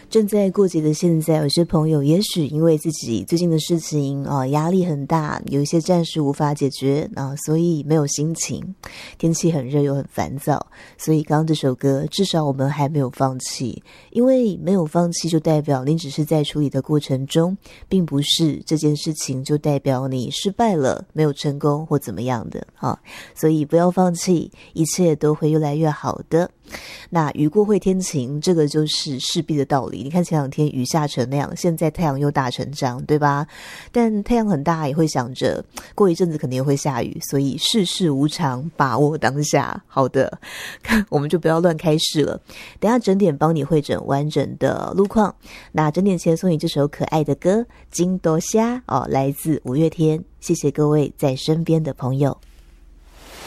正在过节的现在，有些朋友也许因为自己最近的事情压力很大，有一些暂时无法解决所以没有心情。天气很热又很烦躁，所以刚刚这首歌至少我们还没有放弃，因为没有放弃就代表你只是在处理的过程中，并不是这件事情就代表你失败了，没有成功或怎么样的所以不要放弃，一切都会越来越好的。那雨过会天晴，这个就是势必的道理。你看前两天雨下成那样，现在太阳又大成这样，对吧？但太阳很大也会想着过一阵子肯定会下雨，所以世事无常，把握当下。好的，我们就不要乱开市了。等一下整点帮你汇整完整的路况。那整点前送你这首可爱的歌《金多虾》来自五月天。谢谢各位在身边的朋友。